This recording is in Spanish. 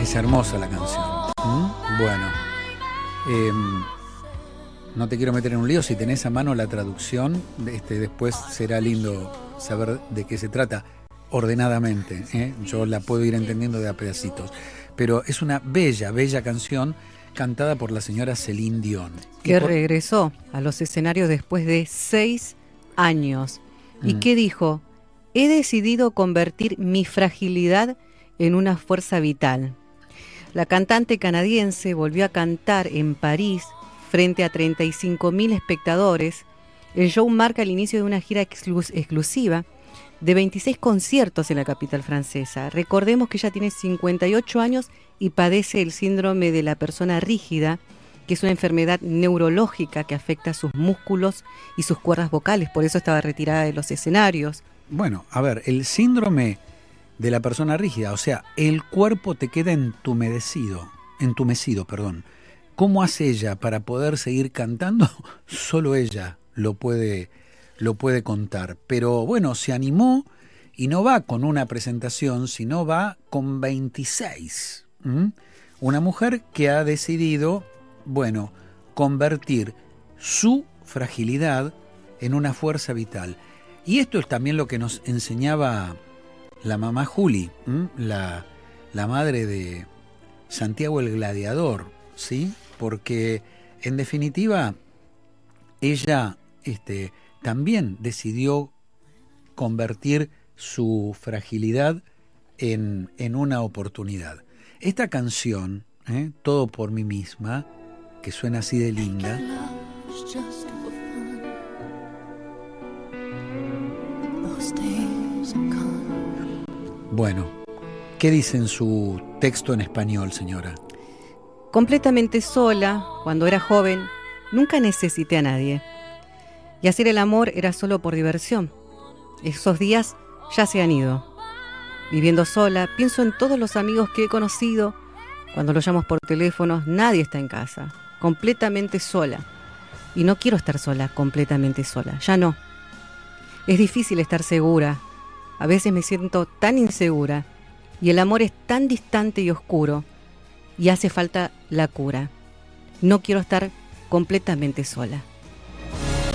Es hermosa la canción. Bueno, no te quiero meter en un lío. Si tenés a mano la traducción, después será lindo saber de qué se trata ordenadamente, ¿eh? Yo la puedo ir entendiendo de a pedacitos. Pero es una bella, bella canción cantada por la señora Celine Dion. Que regresó a los escenarios después de 6 años. ¿Y qué dijo? He decidido convertir mi fragilidad en una fuerza vital. La cantante canadiense volvió a cantar en París frente a 35.000 espectadores. El show marca el inicio de una gira exclusiva de 26 conciertos en la capital francesa. Recordemos que ella tiene 58 años y padece el síndrome de la persona rígida, que es una enfermedad neurológica que afecta sus músculos y sus cuerdas vocales. Por eso estaba retirada de los escenarios. Bueno, a ver, el síndrome de la persona rígida, o sea, el cuerpo te queda entumecido, perdón. ¿Cómo hace ella para poder seguir cantando? Solo ella lo puede contar. Pero bueno, se animó y no va con una presentación, sino va con 26. Una mujer que ha decidido, bueno, convertir su fragilidad en una fuerza vital. Y esto es también lo que nos enseñaba la mamá Juli, la madre de Santiago el Gladiador, ¿sí? Porque en definitiva ella también decidió convertir su fragilidad en una oportunidad. Esta canción, Todo por mí misma, que suena así de linda, bueno, ¿qué dice en su texto en español, señora? Completamente sola, cuando era joven, nunca necesité a nadie. Y hacer el amor era solo por diversión. Esos días ya se han ido. Viviendo sola, pienso en todos los amigos que he conocido. Cuando los llamo por teléfono, nadie está en casa. Completamente sola. Y no quiero estar sola, completamente sola. Ya no. Es difícil estar segura. A veces me siento tan insegura. Y el amor es tan distante y oscuro. Y hace falta la cura. No quiero estar completamente sola.